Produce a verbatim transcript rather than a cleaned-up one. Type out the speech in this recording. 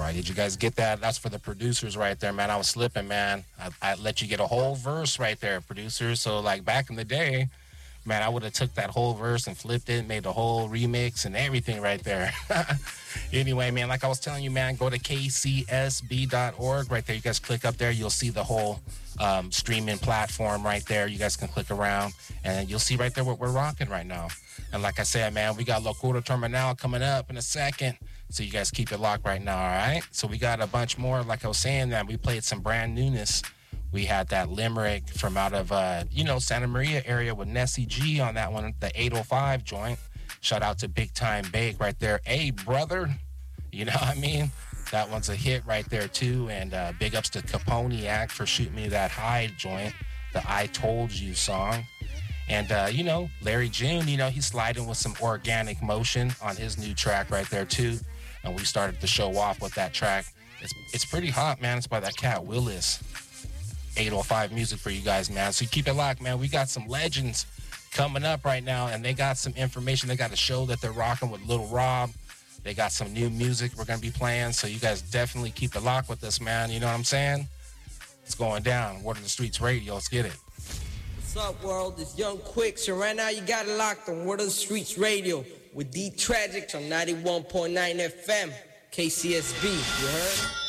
right, did you guys get that? That's for the producers right there, man. I was slipping, man. I, I let you get a whole verse right there, producers. So, like, back in the day, man, I would have took that whole verse and flipped it, made the whole remix and everything right there. Anyway, man, like I was telling you, man, go to K C S B dot org. Right there, you guys click up there. You'll see the whole um, streaming platform right there. You guys can click around, and you'll see right there what we're rocking right now. And like I said, man, we got Locura Terminal coming up in a second. So you guys keep it locked right now, all right? So we got a bunch more. Like I was saying, that we played some brand newness. We had that Limerick from out of, uh, you know, Santa Maria area with Nessie G on that one, the eight oh five joint. Shout out to Big Time Bake right there. Hey, brother, you know what I mean? That one's a hit right there, too. And uh, big ups to Caponiac for shooting me that high joint, the I Told You song. And, uh, you know, Larry June, you know, he's sliding with some organic motion on his new track right there, too. And we started the show off with that track. It's it's pretty hot, man. It's by that cat Willis. eight oh five music for you guys, man. So keep it locked, man. We got some legends coming up right now, and they got some information. They got a show that they're rocking with Little Rob. They got some new music we're going to be playing, so you guys definitely keep it locked with us, man. You know what I'm saying? It's going down. Word of the Streets Radio. Let's get it. What's up, world? It's Young Quick. So right now you got it locked on Word of the Streets Radio with D Tragic on ninety-one point nine F M, K C S B. You heard?